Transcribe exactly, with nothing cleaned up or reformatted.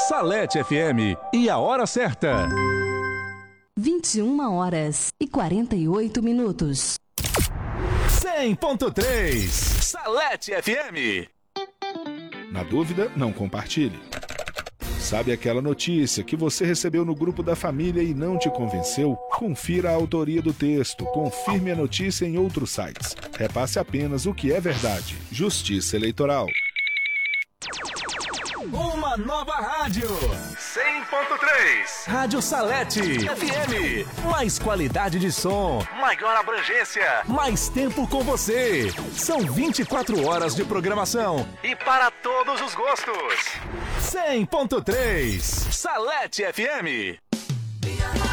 Salete F M e a hora certa. vinte e uma horas e quarenta e oito minutos. cem ponto três Salete F M. Na dúvida, não compartilhe. Sabe aquela notícia que você recebeu no grupo da família e não te convenceu? Confira a autoria do texto, confirme a notícia em outros sites. Repasse apenas o que é verdade. Justiça Eleitoral. Uma nova rádio. cem ponto três Rádio Salete F M. Mais qualidade de som, maior abrangência, mais tempo com você. São vinte e quatro horas de programação e para todos os gostos. cem ponto três Salete F M.